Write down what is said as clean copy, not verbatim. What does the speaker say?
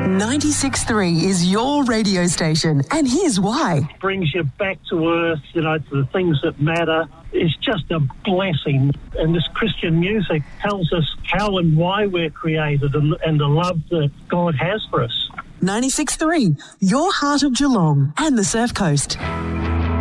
96.3 is your radio station, and here's why. Brings you back to earth, to the things that matter. It's just a blessing. And this Christian music tells us how and why we're created and the love that God has for us. 96.3, your heart of Geelong and the Surf Coast.